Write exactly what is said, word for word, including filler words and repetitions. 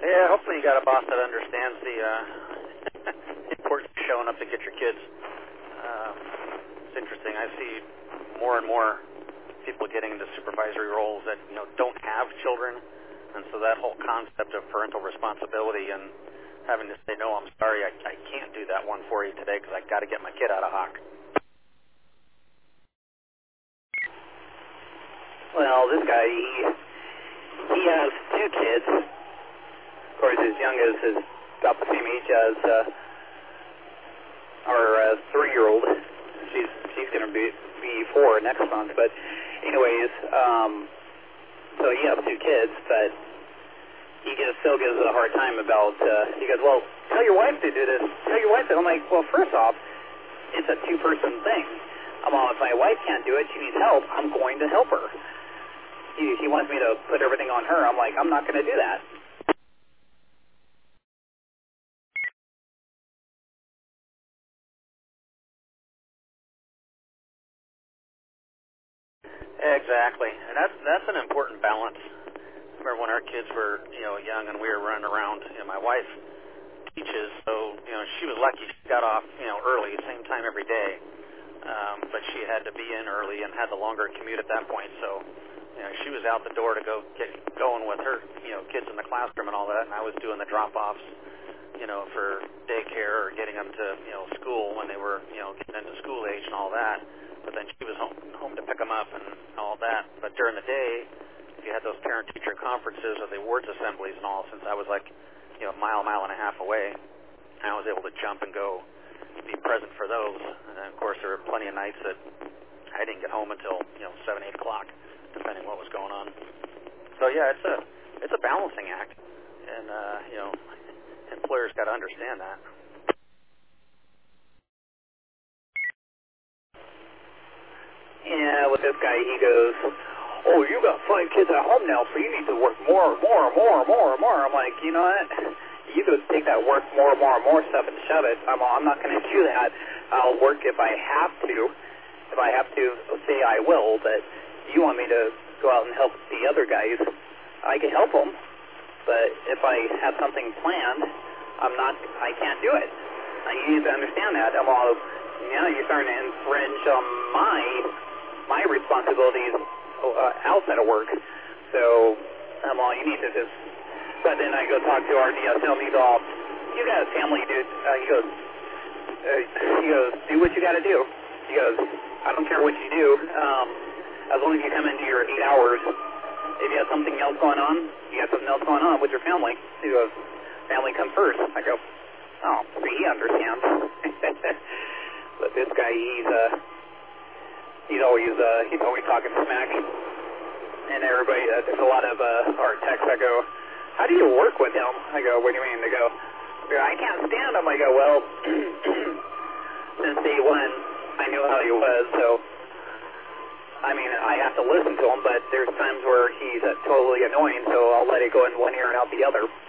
Yeah, hopefully you got a boss that understands the uh, importance of showing up to get your kids. Uh, it's interesting. I see more and more people getting into supervisory roles that, you know, don't have children, and so that whole concept of parental responsibility and having to say, no, I'm sorry, I, I can't do that one for you today because I got to get my kid out of hock. Well, this guy, he, he has two kids. Of course, his youngest is about the same age as uh, our uh, three-year-old. She's she's going to be, be four next month. But anyways, um, so he has two kids, but he gives, still gives it a hard time about, uh, he goes, well, tell your wife to do this. Tell your wife to. I'm like, well, first off, it's a two-person thing. I'm all, if my wife can't do it, she needs help, I'm going to help her. He, he wants me to put everything on her. I'm like, I'm not going to do that. Exactly, and that's that's an important balance. I remember when our kids were, you know, young and we were running around. You know, my wife teaches, so you know she was lucky. She got off, you know, early, same time every day. Um, but she had to be in early and had the longer commute at that point. So, you know, she was out the door to go get going with her, you know, kids in the classroom and all that, and I was doing the drop-offs, you know, for daycare or getting them to, you know, school when they were, you know, getting into school age and all that. But then she was home home to pick them up and all that. But during the day, if you had those parent-teacher conferences or the awards assemblies and all, since I was like, you know, a mile, mile and a half away, I was able to jump and go be present for those. And then, of course, there were plenty of nights that I didn't get home until, you know, seven, eight o'clock, depending what was going on. So yeah, it's a it's a balancing act, and uh, you know, employers got to understand that. Yeah, with this guy, he goes, oh, you got five kids at home now, so you need to work more, more, more, more, more. I'm like, you know what? You go take that work more, more, more stuff and shove it. I'm, I'm not going to do that. I'll work if I have to. If I have to say I will, but you want me to go out and help the other guys, I can help them. But if I have something planned, I'm not, I can't do it. I need to understand that. I'm all, you know, you're starting to infringe on my, my responsibilities uh, outside of work. So, I'm all, you need to just, but then I go talk to our D S L, and he's all, you got a family, dude. Uh, he goes, uh, he goes, do what you got to do. He goes, I don't care what you do, um, as long as you come into your eight hours. If you have something else going on, you have something else going on with your family. He goes, family come first. I go, oh, he understands. But this guy, he's uh, he's always uh, he's always talking smack. And everybody, uh, there's a lot of uh, our texts. I go, how do you work with him? I go, what do you mean? They go, I can't stand him. I go, well, since day one, I knew how he was, so, I mean, I have to listen to him, but there's times where he's uh, totally annoying, so I'll let it go in one ear and out the other.